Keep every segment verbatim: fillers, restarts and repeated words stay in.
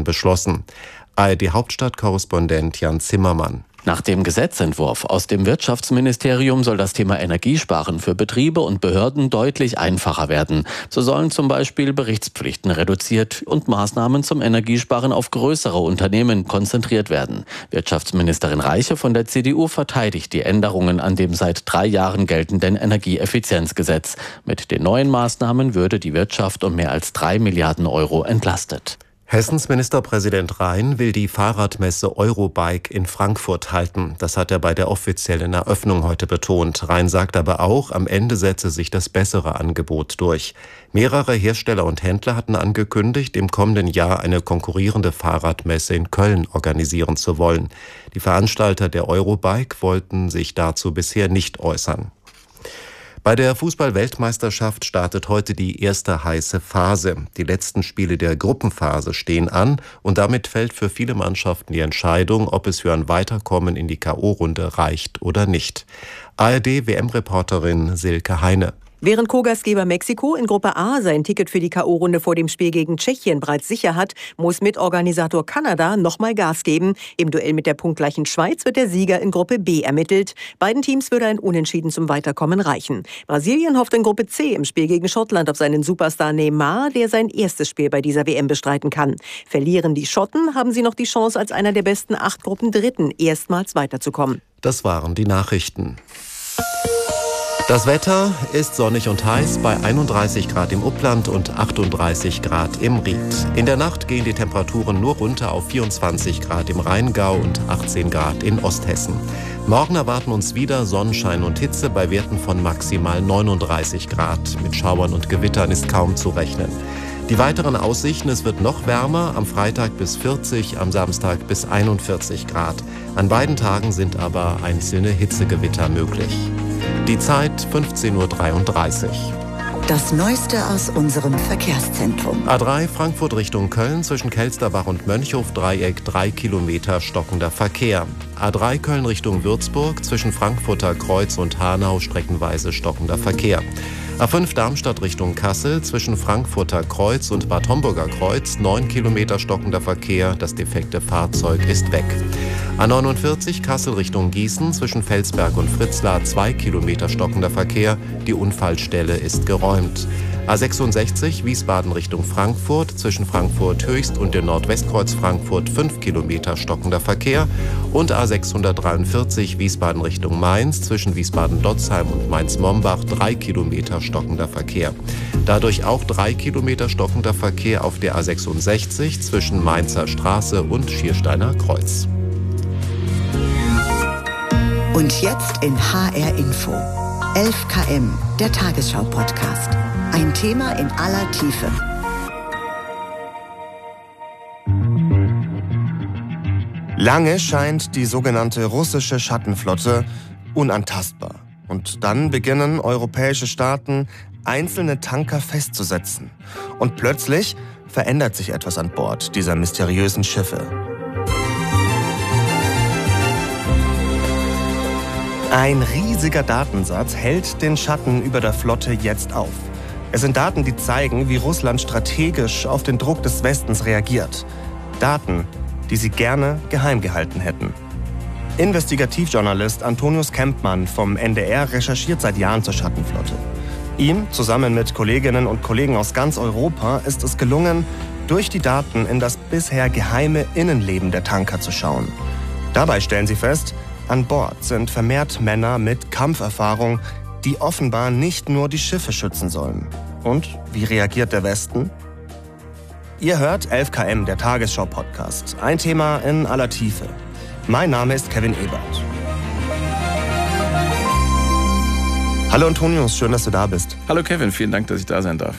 Regelungen beschlossen. A R D-Hauptstadtkorrespondent Jan Zimmermann. Nach dem Gesetzentwurf aus dem Wirtschaftsministerium soll das Thema Energiesparen für Betriebe und Behörden deutlich einfacher werden. So sollen zum Beispiel Berichtspflichten reduziert und Maßnahmen zum Energiesparen auf größere Unternehmen konzentriert werden. Wirtschaftsministerin Reiche von der C D U verteidigt die Änderungen an dem seit drei Jahren geltenden Energieeffizienzgesetz. Mit den neuen Maßnahmen würde die Wirtschaft um mehr als drei Milliarden Euro entlastet. Hessens Ministerpräsident Rhein will die Fahrradmesse Eurobike in Frankfurt halten. Das hat er bei der offiziellen Eröffnung heute betont. Rhein sagt aber auch, am Ende setze sich das bessere Angebot durch. Mehrere Hersteller und Händler hatten angekündigt, im kommenden Jahr eine konkurrierende Fahrradmesse in Köln organisieren zu wollen. Die Veranstalter der Eurobike wollten sich dazu bisher nicht äußern. Bei der Fußball-Weltmeisterschaft startet heute die erste heiße Phase. Die letzten Spiele der Gruppenphase stehen an und damit fällt für viele Mannschaften die Entscheidung, ob es für ein Weiterkommen in die K O-Runde reicht oder nicht. A R D-W M-Reporterin Silke Heine. Während Co-Gastgeber Mexiko in Gruppe A sein Ticket für die K O-Runde vor dem Spiel gegen Tschechien bereits sicher hat, muss Mitorganisator Kanada nochmal Gas geben. Im Duell mit der punktgleichen Schweiz wird der Sieger in Gruppe B ermittelt. Beiden Teams würde ein Unentschieden zum Weiterkommen reichen. Brasilien hofft in Gruppe C im Spiel gegen Schottland auf seinen Superstar Neymar, der sein erstes Spiel bei dieser W M bestreiten kann. Verlieren die Schotten, haben sie noch die Chance, als einer der besten acht Gruppendritten erstmals weiterzukommen. Das waren die Nachrichten. Das Wetter ist sonnig und heiß bei einunddreißig Grad im Upland und achtunddreißig Grad im Ried. In der Nacht gehen die Temperaturen nur runter auf vierundzwanzig Grad im Rheingau und achtzehn Grad in Osthessen. Morgen erwarten uns wieder Sonnenschein und Hitze bei Werten von maximal neununddreißig Grad. Mit Schauern und Gewittern ist kaum zu rechnen. Die weiteren Aussichten: Es wird noch wärmer, am Freitag bis vierzig, am Samstag bis einundvierzig Grad. An beiden Tagen sind aber einzelne Hitzegewitter möglich. Die Zeit fünfzehn Uhr dreiunddreißig. Das Neueste aus unserem Verkehrszentrum. A drei Frankfurt Richtung Köln zwischen Kelsterbach und Mönchhof-Dreieck drei Kilometer stockender Verkehr. A drei Köln Richtung Würzburg zwischen Frankfurter Kreuz und Hanau streckenweise stockender Verkehr. A fünf Darmstadt Richtung Kassel zwischen Frankfurter Kreuz und Bad Homburger Kreuz neun Kilometer stockender Verkehr. Das defekte Fahrzeug ist weg. A neunundvierzig Kassel Richtung Gießen zwischen Felsberg und Fritzlar zwei Kilometer stockender Verkehr. Die Unfallstelle ist geräumt. A sechsundsechzig Wiesbaden Richtung Frankfurt zwischen Frankfurt Höchst und dem Nordwestkreuz Frankfurt fünf Kilometer stockender Verkehr und A sechshundertdreiundvierzig Wiesbaden Richtung Mainz zwischen Wiesbaden-Dotzheim und Mainz-Mombach drei Kilometer stockender Verkehr. Dadurch auch drei Kilometer stockender Verkehr auf der A sechsundsechzig zwischen Mainzer Straße und Schiersteiner Kreuz. Und jetzt in H R Info. elf Kilometer, der Tagesschau-Podcast. Ein Thema in aller Tiefe. Lange scheint die sogenannte russische Schattenflotte unantastbar. Und dann beginnen europäische Staaten, einzelne Tanker festzusetzen. Und plötzlich verändert sich etwas an Bord dieser mysteriösen Schiffe. Ein riesiger Datensatz hält den Schatten über der Flotte jetzt auf. Es sind Daten, die zeigen, wie Russland strategisch auf den Druck des Westens reagiert. Daten, die sie gerne geheim gehalten hätten. Investigativjournalist Antonius Kempmann vom N D R recherchiert seit Jahren zur Schattenflotte. Ihm, zusammen mit Kolleginnen und Kollegen aus ganz Europa, ist es gelungen, durch die Daten in das bisher geheime Innenleben der Tanker zu schauen. Dabei stellen sie fest, an Bord sind vermehrt Männer mit Kampferfahrung, die offenbar nicht nur die Schiffe schützen sollen. Und wie reagiert der Westen? Ihr hört elf Kilometer, der Tagesschau-Podcast. Ein Thema in aller Tiefe. Mein Name ist Kevin Ebert. Hallo Antonius, schön, dass du da bist. Hallo Kevin, vielen Dank, dass ich da sein darf.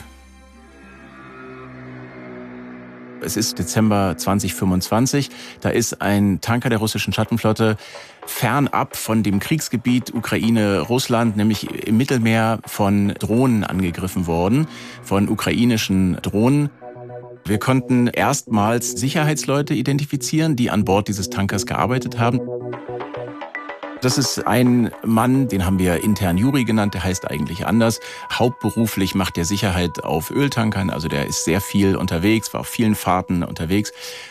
Es ist Dezember zweitausendfünfundzwanzig. Da ist ein Tanker der russischen Schattenflotte fernab von dem Kriegsgebiet Ukraine-Russland, nämlich im Mittelmeer, von Drohnen angegriffen worden, von ukrainischen Drohnen. Wir konnten erstmals Sicherheitsleute identifizieren, die an Bord dieses Tankers gearbeitet haben. Das ist ein Mann, den haben wir intern Juri genannt, der heißt eigentlich anders. Hauptberuflich macht er Sicherheit auf Öltankern, also der ist sehr viel unterwegs, war auf vielen Fahrten unterwegs.